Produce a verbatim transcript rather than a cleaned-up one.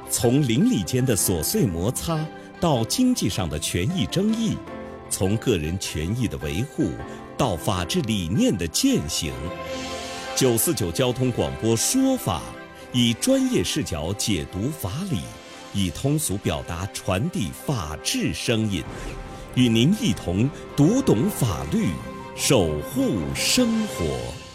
从邻里间的琐碎摩擦到经济上的权益争议，从个人权益的维护到法治理念的践行。九四九交通广播说法，以专业视角解读法理，以通俗表达传递法治声音，与您一同读懂法律，守护生活。